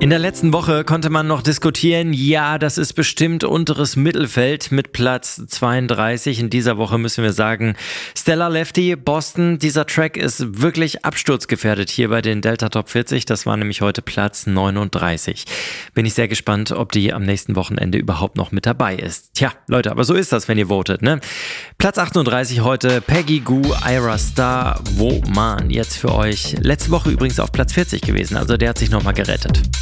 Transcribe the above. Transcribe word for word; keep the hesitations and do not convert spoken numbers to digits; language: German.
In der letzten Woche konnte man noch diskutieren, ja, das ist bestimmt unteres Mittelfeld mit Platz zweiunddreißig. In dieser Woche müssen wir sagen, Stella Lefty, Boston, dieser Track ist wirklich absturzgefährdet hier bei den Delta Top vierzig. Das war nämlich heute Platz neununddreißig. Bin ich sehr gespannt, ob die am nächsten Wochenende überhaupt noch mit dabei ist. Tja, Leute, aber so ist das, wenn ihr votet, ne? Platz achtunddreißig heute, Peggy Gou, Ira Star, Woman. Jetzt für euch. Letzte Woche übrigens auf Platz vierzig gewesen, also der hat sich nochmal gerettet.